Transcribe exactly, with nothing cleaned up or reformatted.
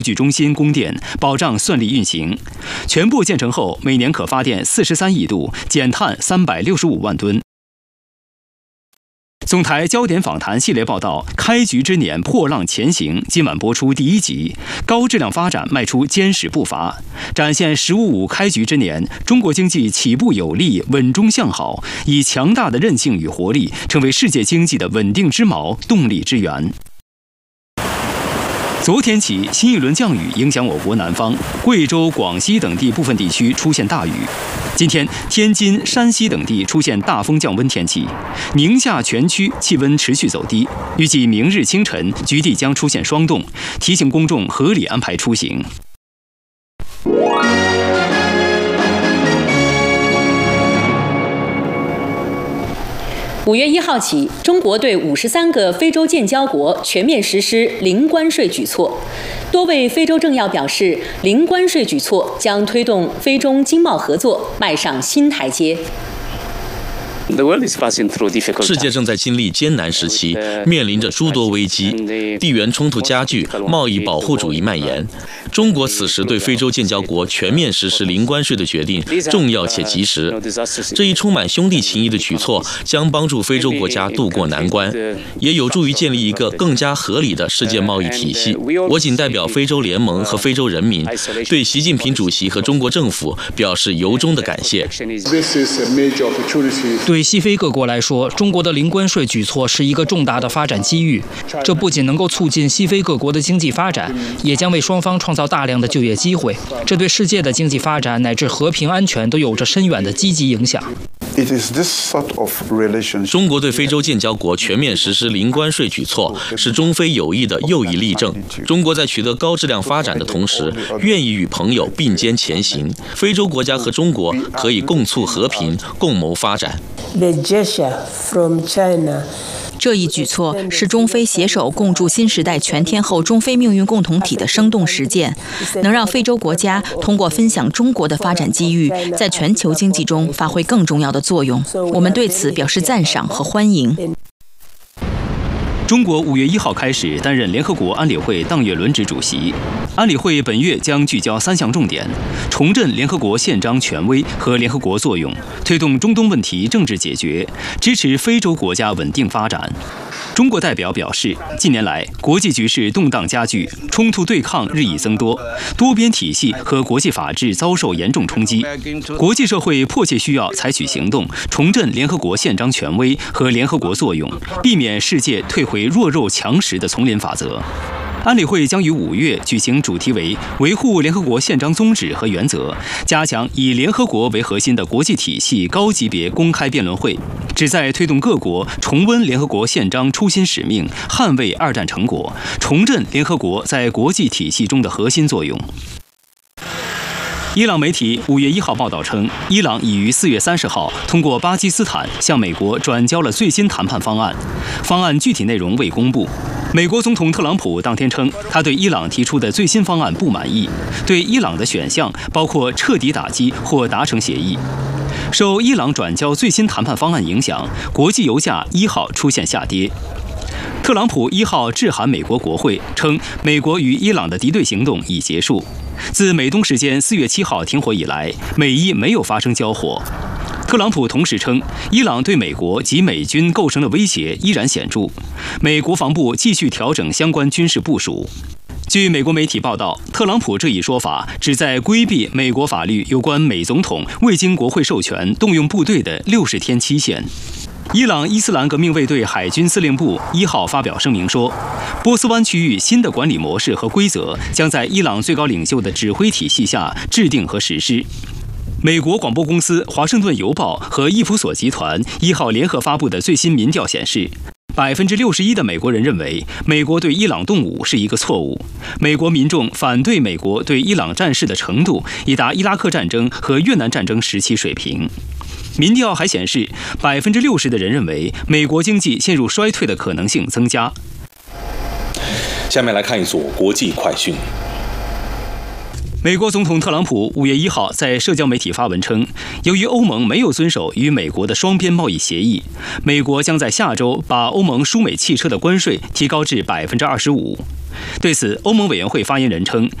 据中心供电，保障顺利运行。全部建成后，每年可发电四十三亿度，减碳三百六十五万吨。总台焦点访谈系列报道《开局之年破浪前行》今晚播出第一集，高质量发展迈出坚实步伐，展现“十五五”开局之年，中国经济起步有力，稳中向好，以强大的韧性与活力，成为世界经济的稳定之锚、动力之源。昨天起，新一轮降雨影响我国南方，贵州、广西等地部分地区出现大雨。今天，天津、山西等地出现大风降温天气，宁夏全区气温持续走低。预计明日清晨，局地将出现霜冻，提醒公众合理安排出行。 五月一号起，中国对五十三个非洲建交国全面实施零关税举措。多位非洲政要表示，零关税举措将推动非中经贸合作迈上新台阶。 世界正在经历艰难时期，面临着诸多危机，地缘冲突加剧，贸易保护主义蔓延。中国此时对非洲建交国全面实施零关税的决定重要且及时。这一充满兄弟情谊的举措将帮助非洲国家渡过难关，也有助于建立一个更加合理的世界贸易体系。我仅代表非洲联盟和非洲人民，对习近平主席和中国政府表示由衷的感谢。 对西非各国来说，中国的零关税举措是一个重大的发展机遇。这不仅能够促进西非各国的经济发展，也将为双方创造大量的就业机会。这对世界的经济发展乃至和平安全都有着深远的积极影响。 中国对非洲建交国全面实施零关税举措，是中非友谊的又一例证。中国在取得高质量发展的同时，愿意与朋友并肩前行。非洲国家和中国可以共促和平，共谋发展。 这一举措是中非携手共筑新时代全天候中非命运共同体的生动实践，能让非洲国家通过分享中国的发展机遇，在全球经济中发挥更重要的作用。我们对此表示赞赏和欢迎。 中国五月一号开始担任联合国安理会当月轮值主席。安理会本月将聚焦三项重点：重振联合国宪章权威和联合国作用，推动中东问题政治解决，支持非洲国家稳定发展。中国代表表示，近年来国际局势动荡加剧，冲突对抗日益增多，多边体系和国际法治遭受严重冲击。国际社会迫切需要采取行动，重振联合国宪章权威和联合国作用，避免世界退回弱肉强食的丛林法则。安理会将于五月举行主题为“维护联合国宪章宗旨和原则，加强以联合国为核心的国际体系”高级别公开辩论会，旨在推动各国重温联合国宪章初心使命，捍卫二战成果，重振联合国在国际体系中的核心作用。伊朗媒体五月一号报道称，伊朗已于四月三十号通过巴基斯坦向美国转交了最新谈判方案，方案具体内容未公布。美国总统特朗普当天称，他对伊朗提出的最新方案不满意，对伊朗的选项包括彻底打击或达成协议。受伊朗转交最新谈判方案影响，国际油价一号出现下跌。特朗普一号致函美国国会，称美国与伊朗的敌对行动已结束。自美东时间四月七号停火以来，美伊没有发生交火。特朗普同时称，伊朗对美国及美军构成的威胁依然显著，美国防部继续调整相关军事部署。据美国媒体报道，特朗普这一说法旨在规避美国法律有关美总统未经国会授权动用部队的六十天期限。伊朗伊斯兰革命卫队海军司令部一号发表声明说，波斯湾区域新的管理模式和规则将在伊朗最高领袖的指挥体系下制定和实施。美国广播公司《华盛顿邮报》和伊普索集团一号联合发布的最新民调显示，百分之六十一的美国人认为美国对伊朗动武是一个错误。美国民众反对美国对伊朗战事的程度已达伊拉克战争和越南战争时期水平。民调还显示，百分之六十的人认为美国经济陷入衰退的可能性增加。 下面来看一组国际快讯。 美国总统特朗普五月一号在社交媒体发文称，由于欧盟没有遵守与美国的双边贸易协议，美国将在下周把欧盟输美汽车的关税提高至百分之二十五。 对此，欧盟委员会发言人称，